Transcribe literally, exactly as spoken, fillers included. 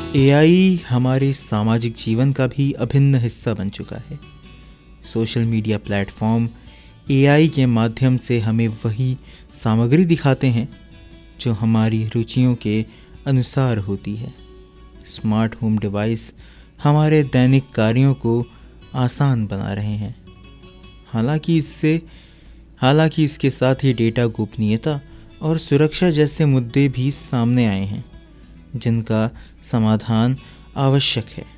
AI हमारे सामाजिक जीवन का भी अभिन्न हिस्सा बन चुका है। सोशल मीडिया प्लेटफॉर्म एआई के माध्यम से हमें वही सामग्री दिखाते हैं जो हमारी रुचियों के अनुसार होती है। स्मार्ट होम डिवाइस हमारे दैनिक कार्यों को आसान बना रहे हैं। हालांकि इससे हालांकि इसके साथ ही डेटा गोपनीयता और सुरक्षा जैसे मुद्दे भी सामने आए हैं, जिनका समाधान आवश्यक है।